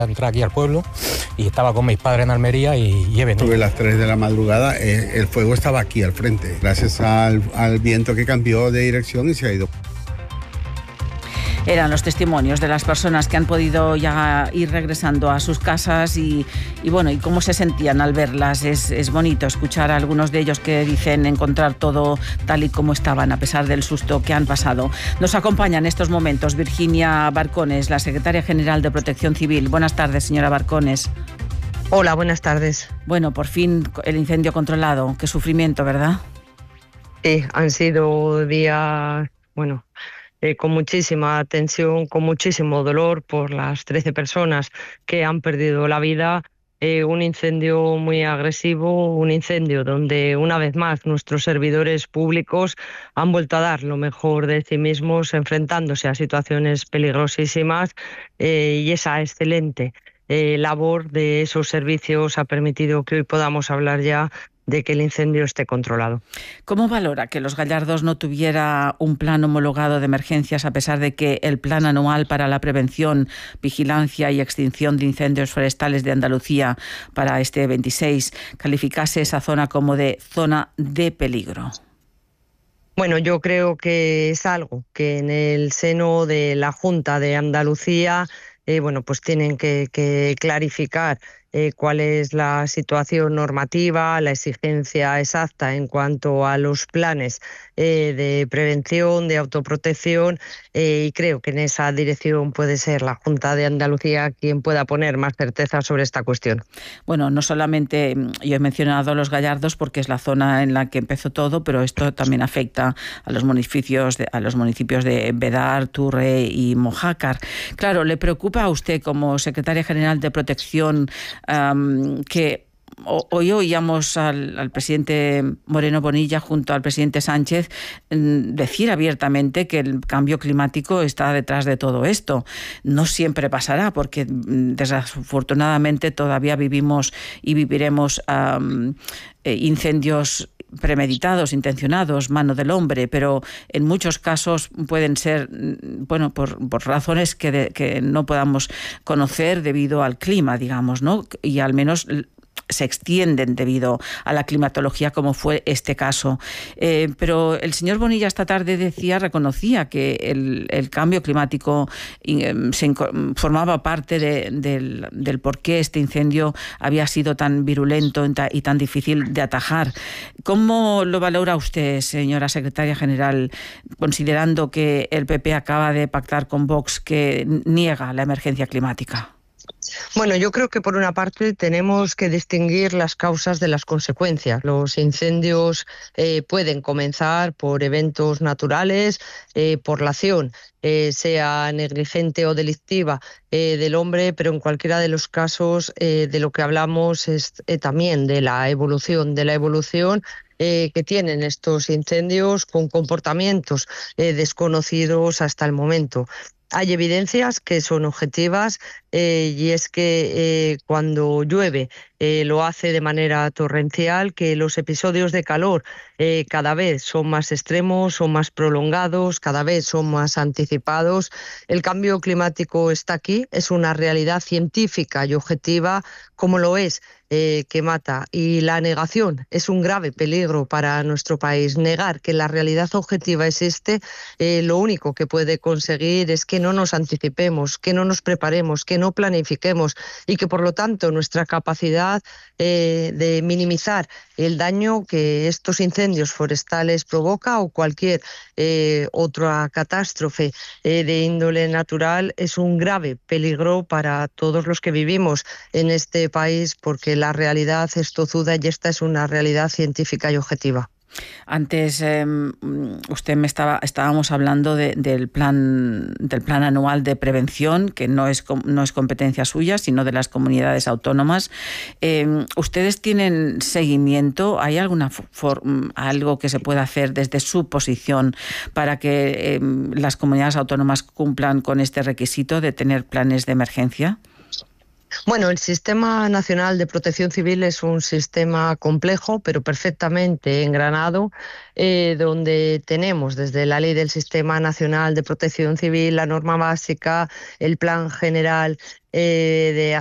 Entré aquí al pueblo y estaba con mis padres en Almería y he venido. Sobre las 3 de la madrugada el fuego estaba aquí al frente, gracias al viento que cambió de dirección y se ha ido. Eran los testimonios de las personas que han podido ya ir regresando a sus casas y bueno, y cómo se sentían al verlas. Es bonito escuchar a algunos de ellos que dicen encontrar todo tal y como estaban, a pesar del susto que han pasado. Nos acompaña en estos momentos Virginia Barcones, la secretaria general de Protección Civil. Buenas tardes, señora Barcones. Hola, buenas tardes. Bueno, por fin el incendio controlado. Qué sufrimiento, ¿verdad? Sí, han sido días, con muchísima tensión, con muchísimo dolor por las 13 personas que han perdido la vida. Un incendio muy agresivo, un incendio donde una vez más nuestros servidores públicos han vuelto a dar lo mejor de sí mismos, enfrentándose a situaciones peligrosísimas, y esa excelente labor de esos servicios ha permitido que hoy podamos hablar ya de que el incendio esté controlado. ¿Cómo valora que Los Gallardos no tuviera un plan homologado de emergencias a pesar de que el Plan Anual para la Prevención, Vigilancia y Extinción de Incendios Forestales de Andalucía para este 26 calificase esa zona como de zona de peligro? Bueno, yo creo que es algo que en el seno de la Junta de Andalucía pues tienen que clarificar cuál es la situación normativa, la exigencia exacta en cuanto a los planes de prevención, de autoprotección, y creo que en esa dirección puede ser la Junta de Andalucía quien pueda poner más certeza sobre esta cuestión. Bueno, no solamente yo he mencionado Los Gallardos porque es la zona en la que empezó todo, pero esto también afecta a los municipios de Bedar, Turre y Mojácar. Claro, ¿le preocupa a usted como secretaria general de Protección que hoy oíamos al presidente Moreno Bonilla junto al presidente Sánchez decir abiertamente que el cambio climático está detrás de todo esto? No siempre pasará porque desafortunadamente todavía vivimos y viviremos incendios premeditados, intencionados, mano del hombre, pero en muchos casos pueden ser, por razones que no podamos conocer debido al clima, digamos, ¿no? Y al menos se extienden debido a la climatología, como fue este caso. Pero el señor Bonilla esta tarde reconocía que el cambio climático formaba parte del por qué este incendio había sido tan virulento y tan difícil de atajar. ¿Cómo lo valora usted, señora secretaria general, considerando que el PP acaba de pactar con Vox que niega la emergencia climática? Bueno, yo creo que por una parte tenemos que distinguir las causas de las consecuencias. Los incendios pueden comenzar por eventos naturales, por la acción, sea negligente o delictiva del hombre, pero en cualquiera de los casos de lo que hablamos es también de la evolución que tienen estos incendios con comportamientos desconocidos hasta el momento. Hay evidencias que son objetivas y es que cuando llueve lo hace de manera torrencial, que los episodios de calor cada vez son más extremos, son más prolongados, cada vez son más anticipados. El cambio climático está aquí, es una realidad científica y objetiva, como lo es que mata, y la negación es un grave peligro para nuestro país. Negar que la realidad objetiva existe, lo único que puede conseguir es que no nos anticipemos, que no nos preparemos, que no planifiquemos y que por lo tanto nuestra capacidad de minimizar el daño que estos incendios forestales provoca o cualquier otra catástrofe de índole natural es un grave peligro para todos los que vivimos en este país, porque la realidad es tozuda y esta es una realidad científica y objetiva. Antes estábamos hablando del plan anual de prevención, que no es competencia suya, sino de las comunidades autónomas. ¿Ustedes tienen seguimiento? ¿Hay algo que se pueda hacer desde su posición para que las comunidades autónomas cumplan con este requisito de tener planes de emergencia? Bueno, el Sistema Nacional de Protección Civil es un sistema complejo, pero perfectamente engranado, donde tenemos desde la Ley del Sistema Nacional de Protección Civil, la norma básica, el Plan General de